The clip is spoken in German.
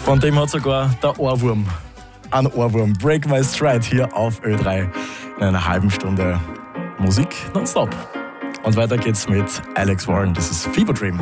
Von dem hat sogar der Ohrwurm einen Ohrwurm. Break My Stride hier auf Ö3 in einer halben Stunde Musik nonstop. Und weiter geht's mit Alex Warren. Das ist Fever Dream.